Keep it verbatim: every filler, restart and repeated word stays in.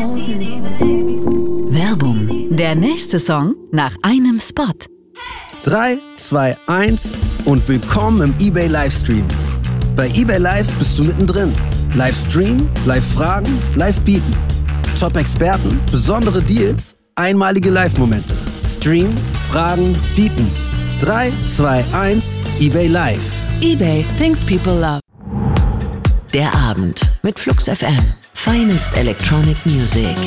Werbung. Der nächste Song nach einem Spot. drei, zwei, eins und willkommen im eBay Livestream. Bei eBay Live bist du mittendrin. Livestream, Live-Fragen, Live-Bieten. Top-Experten, besondere Deals, einmalige Live-Momente. Stream, Fragen, Bieten. drei, zwei, eins, eBay Live. eBay, things people love. Der Abend mit Flux F M. Finest Electronic Music.